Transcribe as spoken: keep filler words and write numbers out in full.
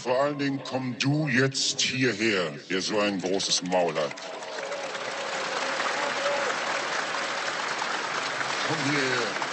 vor allen Dingen komm du jetzt hierher, der so ein großes Maul hat. Komm hierher.